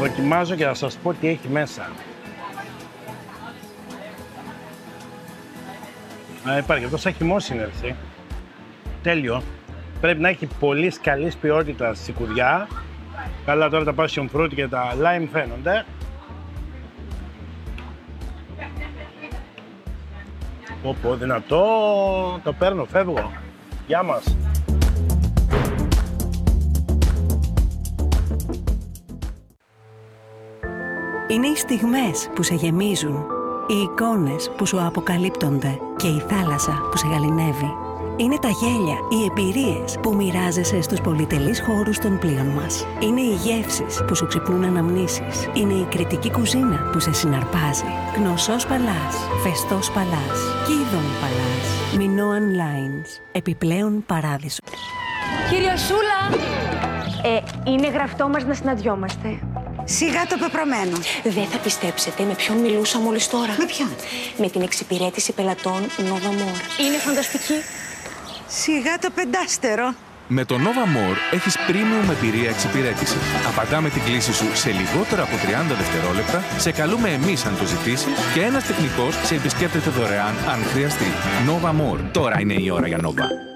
Δοκιμάζω και θα σας πω τι έχει μέσα. Υπάρχει αυτό σαν χυμός είναι, έτσι. Τέλειο. Πρέπει να έχει πολύ καλής ποιότητας σικουριά. Καλά, τώρα τα passion fruit και τα lime φαίνονται. Πω, δυνατό. Το παίρνω, φεύγω. Γεια μας. Είναι οι στιγμές που σε γεμίζουν, οι εικόνες που σου αποκαλύπτονται και η θάλασσα που σε γαληνεύει. Είναι τα γέλια, οι εμπειρίες που μοιράζεσαι στους πολυτελείς χώρους των πλοίων μας. Είναι οι γεύσεις που σου ξυπνούν αναμνήσεις. Είναι η κριτική κουζίνα που σε συναρπάζει. Γνωσός Παλάς, Φεστός Παλάς, Κίδων Παλάς, Μινόαν Lines, επιπλέον παράδεισος. Κυρία Σούλα! Είναι γραφτό μας να συναντιόμαστε. Σιγά το πεπρωμένο. Δεν θα πιστέψετε με ποιον μιλούσα μόλις τώρα. Με ποιον? Με την εξυπηρέτηση πελατών Nova More. Είναι φανταστική. Σιγά το πεντάστερο. Με το Nova More έχεις premium εμπειρία εξυπηρέτηση. Απαντάμε την κλήση σου σε λιγότερα από 30 δευτερόλεπτα, σε καλούμε εμείς αν το ζητήσεις και ένας τεχνικός σε επισκέπτεται δωρεάν αν χρειαστεί. Nova More. Τώρα είναι η ώρα για Nova.